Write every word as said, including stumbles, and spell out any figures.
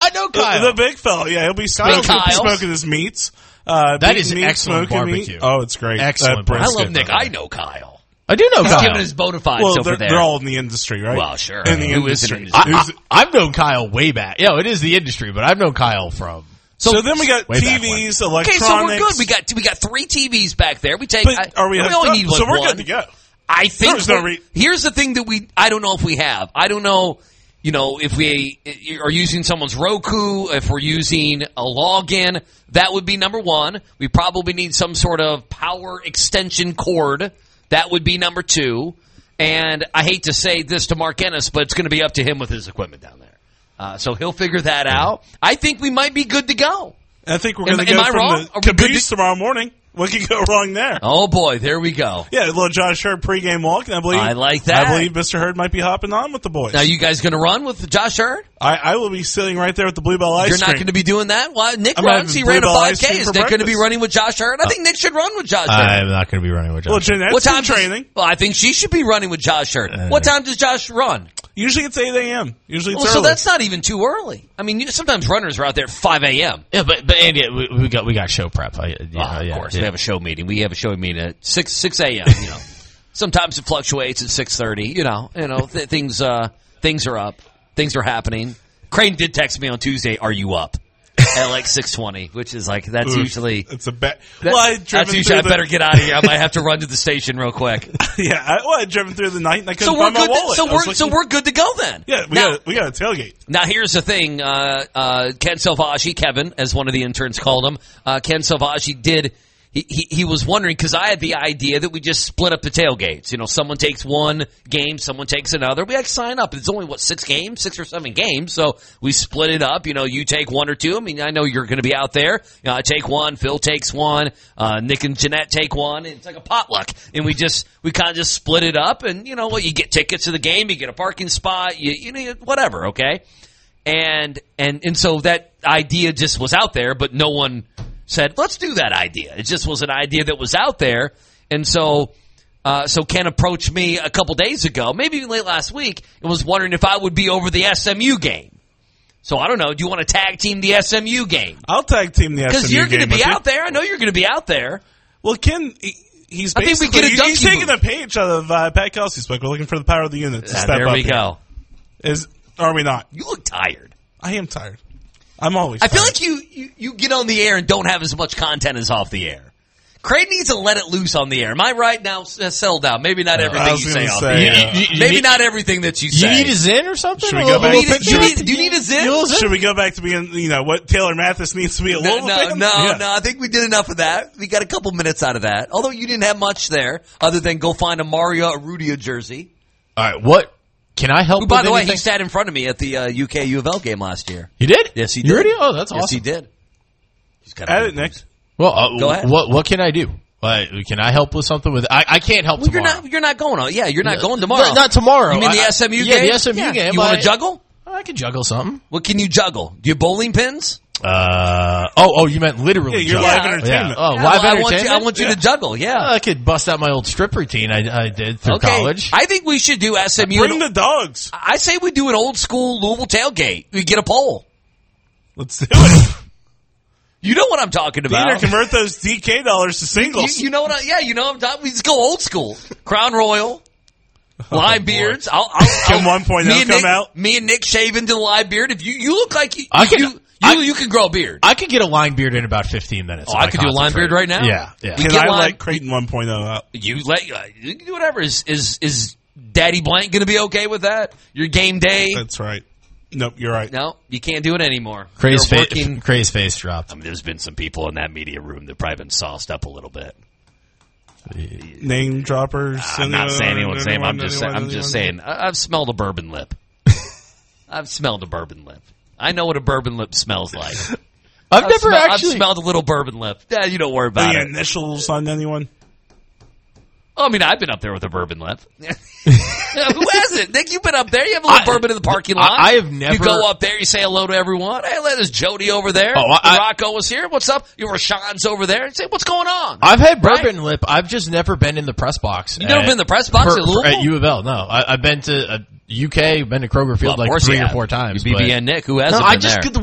I know Kyle. The, the big fella. Yeah, he'll be smoking, smoking his meats. Uh, that is meat, excellent barbecue. Meat. Oh, it's great. Excellent. I love Nick. I know Kyle. I do know He's Kyle. giving his bona fides well, over they're, there. They're all in the industry, right? Well, sure. In the Who industry. is in the industry? I, I, I've known Kyle way back. You know, it is the industry, but I've known Kyle from. So, so then we got T Vs, electronics. Okay, so we're good. We got we got three T Vs back there. We take. But I, are we? we only need like so we're one. good to go. I think. No re- here's the thing that we. I don't know if we have. I don't know. You know, if we are using someone's Roku, if we're using a login, that would be number one. We probably need some sort of power extension cord. That would be number two. And I hate to say this to Mark Ennis, but it's going to be up to him with his equipment down there. Uh, so he'll figure that out. I think we might be good to go. I think we're going to am, go am from wrong? the caboose tomorrow morning. What could go wrong there? Oh, boy. There we go. Yeah, a little Josh Hurd pregame walk. And I believe I like that. I believe Mister Hurd might be hopping on with the boys. Now, you guys going to run with Josh Hurd? I, I will be sitting right there with the Bluebell Ice You're Cream. not going to be doing that? Why? Nick I'm runs. He ran a five K. Is Nick breakfast. going to be running with Josh Hurd? I think Nick should run with Josh Hurd. I'm not going to be running with Josh well, Hurd. Jeanette's what time in training. Does, well, I think she should be running with Josh Hurd. Uh, what time does Josh run? Usually it's eight a.m. Usually it's well, early. So that's not even too early. I mean, sometimes runners are out there at five a.m. Yeah, but but Andy, we, we got we got show prep. I, you oh, know, of yeah, course, yeah. we have a show meeting. We have a show meeting at six six a.m. You know, sometimes it fluctuates at six thirty. You know, you know th- things uh, things are up, things are happening. Crane did text me on Tuesday. Are you up? At like six twenty, which is like that's Ooh, usually it's a bet. That, well, I that's usually I better the, get out of here. I might have to run to the station real quick. yeah, I, well, I driven through the night and I couldn't so we're find my good wallet. To, so we're looking, so we're good to go then. Yeah, we now, got we got a tailgate. Now here's the thing. Uh, uh, Ken Salvaggi, Kevin, as one of the interns called him, uh, Ken Salvaggi did. He, he, he was wondering, because I had the idea that we just split up the tailgates. You know, someone takes one game, someone takes another. We had to sign up. It's only, what, six games? Six or seven games. So we split it up. You know, you take one or two. I mean, I know you're going to be out there. You know, I take one. Phil takes one. Uh, Nick and Jeanette take one. It's like a potluck. And we just, we kind of just split it up. And, you know what, you get tickets to the game. You get a parking spot. You, you know, whatever, okay? And, and, and so that idea just was out there, but no one said, let's do that idea. It just was an idea that was out there. And so uh, so Ken approached me a couple days ago, maybe even late last week, and was wondering if I would be over the S M U game. So I don't know. Do you want to tag team the S M U game? I'll tag team the S M U game. Because you're going to be out there. I know you're going to be out there. Well, Ken, he, he's I think we get a he's, he's taking a page out of uh, Pat Kelsey's book. We're looking for the power of the unit to uh, step there up. we here. go. Is Are we not? You look tired. I am tired. I'm always I tired. feel like you, you, you get on the air and don't have as much content as off the air. Craig needs to let it loose on the air. Am I right now? Settle down. Maybe not everything you say off the air. You, you, you Maybe need, not everything that you say. You need a Zin or something? Should we go back? You need a, you need, do you need a Zin? Should we go back to being, you know, what Taylor Mathis needs to be a No, Louisville no, fan? no, Yeah. no. I think we did enough of that. We got a couple minutes out of that. Although you didn't have much there, other than go find a Mario Arrudia jersey. All right, what? Can I help Who, by with the way, anything? he sat in front of me at the uh, U K U of L game last year. He did? Yes, he You did. already? Oh, that's awesome. Yes, he did. He's got Add it, Nick. Well, uh, Go ahead. What, what can I do? Uh, can I help with something with? I, I can't help Well, tomorrow. you're not. You're not going on. Yeah, you're not going No, tomorrow. not tomorrow. You mean the I- S M U yeah, game? the S M U game. You want I- to juggle? I can juggle something. What can you juggle? Do you have bowling pins? Uh oh, oh, you meant literally. Yeah, you're juggle. live entertainment. Yeah. Oh, Yeah, live well, I want entertainment. you, I want you Yeah. to juggle. Yeah. I could bust out my old strip routine I, I did through okay. college. I think we should do S M U. Bring the dogs. I say we do an old school Louisville tailgate. We get a pole. Let's do it. You know what I'm talking about. Either convert those D K dollars to You, singles. you know what? I, yeah, you know what I'm talking. We just go old school. Crown Royal, live beards. I'll, I'll, Can I'll- one point me oh and come Nick, out? Me and Nick shave into the live beard. If you you look like you I can- you you, I- you can grow a beard. I could get a line beard in about fifteen minutes. Oh, if I could do a line concentrate. beard right now? Yeah, yeah. We Can get I line- let Creighton one point oh out? You let uh, you can do whatever. Is is is Daddy Blank going to be okay with that? Your game day? That's right. Nope, you're right. No, you can't do it anymore. Cray's, You're fa- working- Cray's face dropped. I mean, there's been some people in that media room that probably been sauced up a little bit. Name droppers. I'm not anyone, saying anyone's name. I'm anyone, just anyone, I'm just anyone? saying I- I've smelled a bourbon lip. I've smelled a bourbon lip. I know what a bourbon lip smells like. I've, I've never smell- actually. I've smelled a little bourbon lip. Yeah, you don't worry about The it. initials on anyone? Oh, I mean, I've been up there with a bourbon lip. Who hasn't? Nick, you've been up there. You have a little I- bourbon in the parking I- lot. I have never- You go up there, you say hello to everyone. Hey, there's Jody over there. Oh, I- I- Rocco was here. What's up? You Rashawn's over there. You say, what's going on? I've had Right? bourbon lip. I've just never been in the press box. You've never at- been in the press box for- at for- Louisville? at U of L. No, I, I've been to uh, U K, been to Kroger Field Well, of like course three you or have. four times. You B B N but- Nick, who hasn't No, I been just there? the